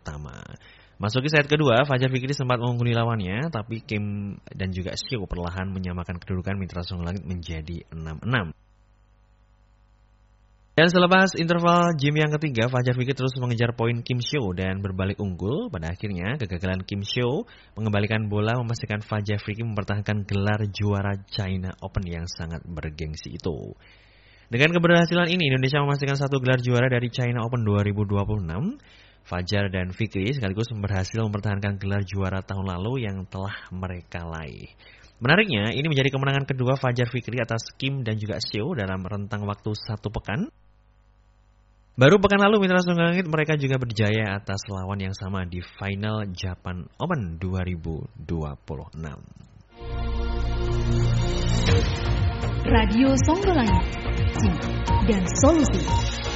pertama. Masuki set kedua, Fajar Fikri sempat mengungguli lawannya, tapi Kim dan juga Xiu perlahan menyamakan kedudukan Mitra Songgolangit menjadi 6-6. Dan selepas interval game yang ketiga, Fajar Fikri terus mengejar poin Kim Xiu dan berbalik unggul. Pada akhirnya, kegagalan Kim Xiu mengembalikan bola memastikan Fajar Fikri mempertahankan gelar juara China Open yang sangat bergengsi itu. Dengan keberhasilan ini, Indonesia memastikan satu gelar juara dari China Open 2026. Fajar dan Fikri sekaligus berhasil mempertahankan gelar juara tahun lalu yang telah mereka raih. Menariknya, ini menjadi kemenangan kedua Fajar Fikri atas Kim dan juga Xiu dalam rentang waktu 1 pekan. Baru pekan lalu Mitra Songgolangit mereka juga berjaya atas lawan yang sama di final Japan Open 2026. Radio Songgolangit, cinta dan solusi.